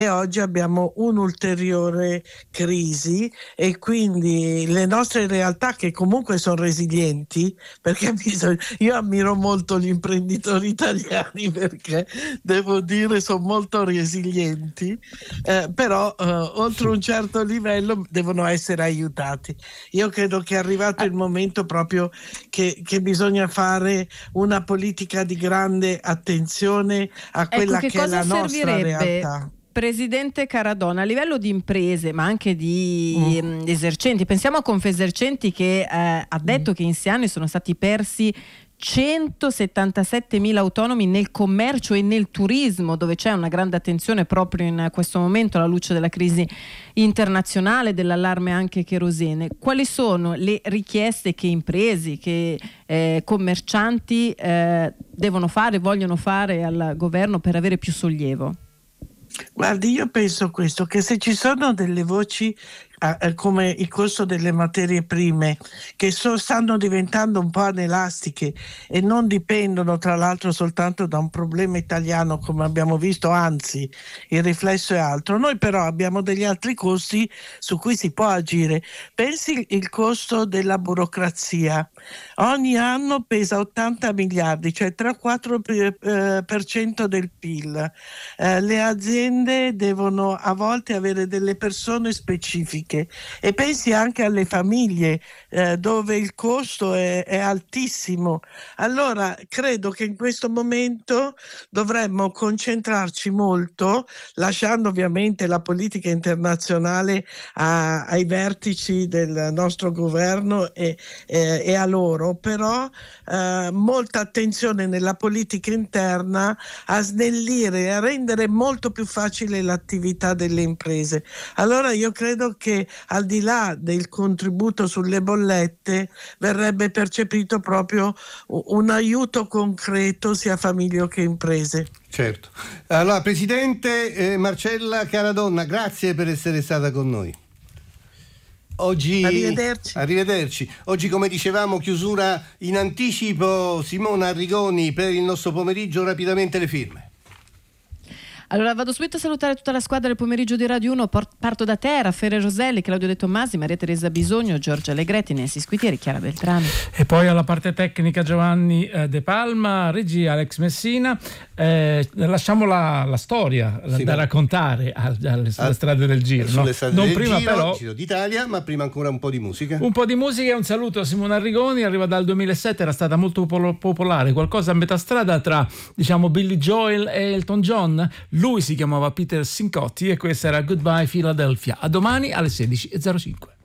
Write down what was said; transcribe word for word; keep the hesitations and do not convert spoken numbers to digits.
e oggi abbiamo un'ulteriore crisi, e quindi le nostre realtà, che comunque sono resilienti, perché bisogna, io ammiro molto gli imprenditori italiani perché devo dire sono molto resilienti, eh, però eh, oltre un certo livello devono essere aiutati. Io credo che è arrivato il momento proprio che, che bisogna fare una politica di grande attenzione a quella ecco, che, che è cosa la nostra servirebbe, realtà. Presidente Caradonna, a livello di imprese ma anche di Mm. mh, esercenti? Pensiamo a Confesercenti, che eh, ha detto mm. che in sei anni sono stati persi centosettantasettemila autonomi nel commercio e nel turismo, dove c'è una grande attenzione proprio in questo momento alla luce della crisi internazionale, dell'allarme anche kerosene. Quali sono le richieste che imprese, che eh, commercianti eh, devono fare, vogliono fare al governo per avere più sollievo? Guardi, io penso questo, che se ci sono delle voci eh, come il costo delle materie prime che so, stanno diventando un po' anelastiche e non dipendono tra l'altro soltanto da un problema italiano, come abbiamo visto, anzi il riflesso è altro. Noi però abbiamo degli altri costi su cui si può agire. Pensi il costo della burocrazia. Ogni anno pesa ottanta miliardi, cioè tre quattro per cento del P I L. Eh, le aziende devono a volte avere delle persone specifiche, e pensi anche alle famiglie eh, dove il costo è, è altissimo. Allora credo che in questo momento dovremmo concentrarci molto, lasciando ovviamente la politica internazionale a, ai vertici del nostro governo e, eh, e a loro, però eh, molta attenzione nella politica interna a snellire e a rendere molto più facile l'attività delle imprese. Allora io credo che al di là del contributo sulle bollette verrebbe percepito proprio un aiuto concreto sia famiglie che imprese. Certo. Allora, Presidente eh, Marcella Caradonna, grazie per essere stata con noi. Oggi, arrivederci. arrivederci. Oggi, come dicevamo, chiusura in anticipo. Simona Arrigoni per il nostro pomeriggio, rapidamente le firme. Allora vado subito a salutare tutta la squadra del pomeriggio di Radio uno. Parto da te, Raffaele Roselli, Claudio De Tommasi, Maria Teresa Bisogno, Giorgia Allegretti, Nancy Squitieri, Chiara Beltrami. E poi alla parte tecnica Giovanni eh, De Palma, regia Alex Messina. Eh, lasciamo la, la storia sì, da raccontare a, alle sulle strade del giro. Sulle no? strade non del prima giro, però Giro d'Italia, ma prima ancora un po' di musica. Un po' di musica e un saluto a Simona Arrigoni. Arriva dal duemilasette, era stata molto popolare, qualcosa a metà strada tra, diciamo, Billy Joel e Elton John. Lui si chiamava Peter Sincotti e questa era Goodbye Philadelphia. A domani alle sedici e zero cinque.